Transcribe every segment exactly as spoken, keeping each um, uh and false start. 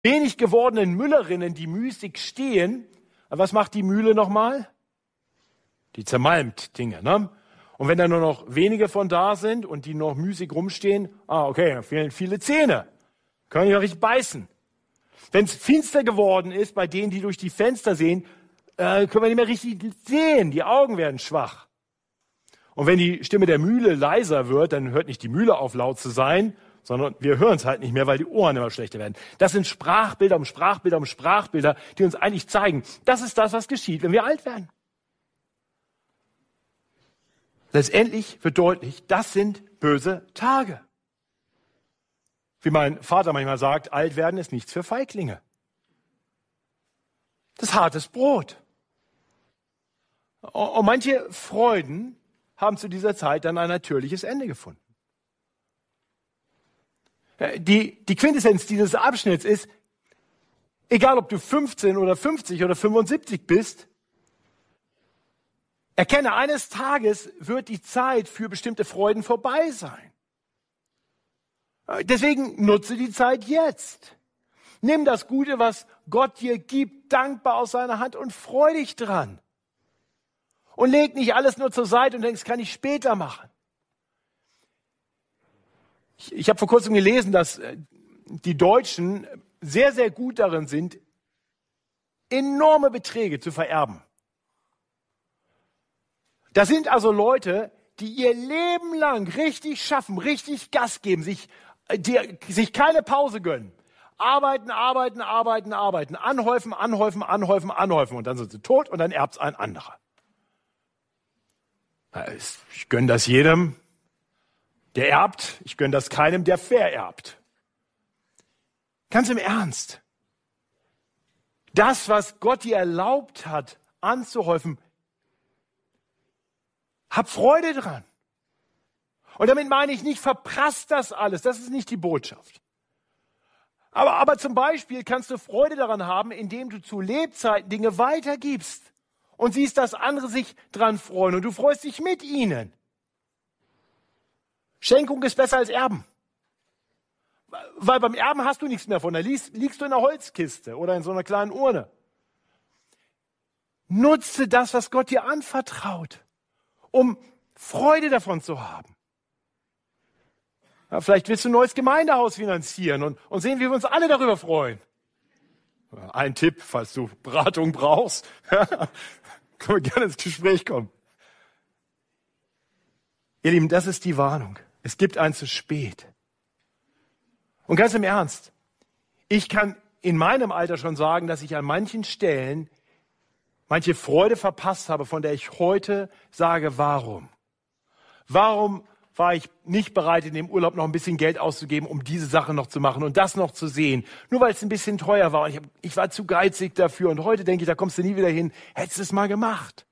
wenig gewordenen Müllerinnen, die müßig stehen. Was macht die Mühle nochmal? Die zermalmt Dinge, ne? Und wenn da nur noch wenige von da sind und die noch müßig rumstehen, ah, okay, da fehlen viele Zähne. Können die auch richtig beißen. Wenn es finster geworden ist, bei denen, die durch die Fenster sehen, äh, können wir nicht mehr richtig sehen. Die Augen werden schwach. Und wenn die Stimme der Mühle leiser wird, dann hört nicht die Mühle auf, laut zu sein, sondern wir hören es halt nicht mehr, weil die Ohren immer schlechter werden. Das sind Sprachbilder um Sprachbilder um Sprachbilder, die uns eigentlich zeigen, das ist das, was geschieht, wenn wir alt werden. Letztendlich wird deutlich, das sind böse Tage. Wie mein Vater manchmal sagt, alt werden ist nichts für Feiglinge. Das ist hartes Brot. Und manche Freuden haben zu dieser Zeit dann ein natürliches Ende gefunden. Die, die Quintessenz dieses Abschnitts ist, egal ob du fünfzehn oder fünfzig oder fünfundsiebzig bist, erkenne, eines Tages wird die Zeit für bestimmte Freuden vorbei sein. Deswegen nutze die Zeit jetzt. Nimm das Gute, was Gott dir gibt, dankbar aus seiner Hand und freu dich dran. Und leg nicht alles nur zur Seite und denkst, kann ich später machen. Ich, ich habe vor kurzem gelesen, dass die Deutschen sehr, sehr gut darin sind, enorme Beträge zu vererben. Das sind also Leute, die ihr Leben lang richtig schaffen, richtig Gas geben, sich, die, sich keine Pause gönnen. Arbeiten, arbeiten, arbeiten, arbeiten, anhäufen, anhäufen, anhäufen, anhäufen. Und dann sind sie tot und dann erbt's ein anderer. Ich gönne das jedem, der erbt. Ich gönne das keinem, der vererbt. Ganz im Ernst. Das, was Gott dir erlaubt hat, anzuhäufen, hab Freude dran. Und damit meine ich nicht, verprasst das alles. Das ist nicht die Botschaft. Aber, aber zum Beispiel kannst du Freude daran haben, indem du zu Lebzeiten Dinge weitergibst und siehst, dass andere sich dran freuen und du freust dich mit ihnen. Schenkung ist besser als Erben. Weil beim Erben hast du nichts mehr von. Da liegst, liegst du in einer Holzkiste oder in so einer kleinen Urne. Nutze das, was Gott dir anvertraut, um Freude davon zu haben. Ja, vielleicht willst du ein neues Gemeindehaus finanzieren und, und sehen, wie wir uns alle darüber freuen. Ein Tipp, falls du Beratung brauchst, können wir gerne ins Gespräch kommen. Ihr Lieben, das ist die Warnung. Es gibt ein zu spät. Und ganz im Ernst, ich kann in meinem Alter schon sagen, dass ich an manchen Stellen manche Freude verpasst habe, von der ich heute sage, warum? Warum war ich nicht bereit, in dem Urlaub noch ein bisschen Geld auszugeben, um diese Sache noch zu machen und das noch zu sehen? Nur weil es ein bisschen teuer war und ich, hab, ich war zu geizig dafür und heute denke ich, da kommst du nie wieder hin. Hättest du es mal gemacht.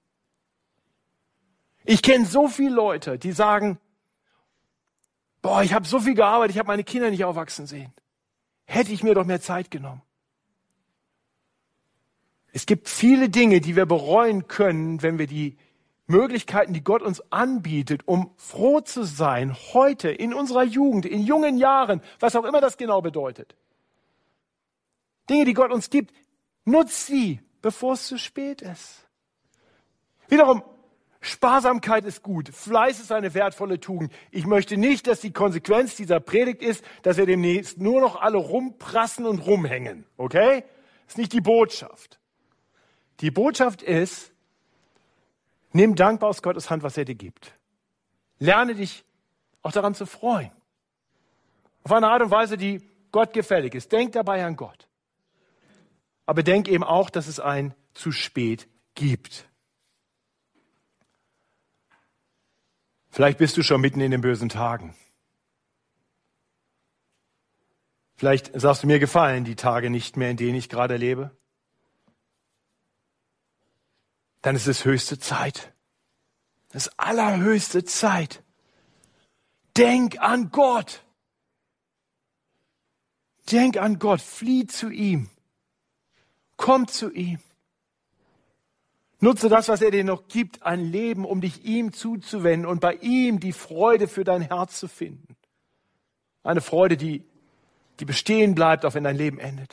Ich kenne so viele Leute, die sagen, boah, ich habe so viel gearbeitet, ich habe meine Kinder nicht aufwachsen sehen. Hätte ich mir doch mehr Zeit genommen. Es gibt viele Dinge, die wir bereuen können, wenn wir die Möglichkeiten, die Gott uns anbietet, um froh zu sein, heute, in unserer Jugend, in jungen Jahren, was auch immer das genau bedeutet. Dinge, die Gott uns gibt, nutzt sie, bevor es zu spät ist. Wiederum, Sparsamkeit ist gut, Fleiß ist eine wertvolle Tugend. Ich möchte nicht, dass die Konsequenz dieser Predigt ist, dass wir demnächst nur noch alle rumprassen und rumhängen, okay? Das ist nicht die Botschaft. Die Botschaft ist, nimm dankbar aus Gottes Hand, was er dir gibt. Lerne dich auch daran zu freuen. Auf eine Art und Weise, die Gott gefällig ist. Denk dabei an Gott. Aber denk eben auch, dass es ein zu spät gibt. Vielleicht bist du schon mitten in den bösen Tagen. Vielleicht sagst du, mir gefallen die Tage nicht mehr, in denen ich gerade lebe. Dann ist es höchste Zeit. Das ist allerhöchste Zeit. Denk an Gott. Denk an Gott. Flieh zu ihm. Komm zu ihm. Nutze das, was er dir noch gibt, ein Leben, um dich ihm zuzuwenden und bei ihm die Freude für dein Herz zu finden. Eine Freude, die die bestehen bleibt, auch wenn dein Leben endet.